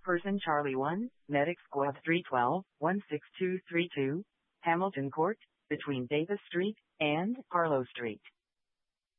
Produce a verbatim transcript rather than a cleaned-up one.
Person Charlie one, Medic Squad three twelve, one six two three two, Hamilton Court, between Davis Street and Harlow Street.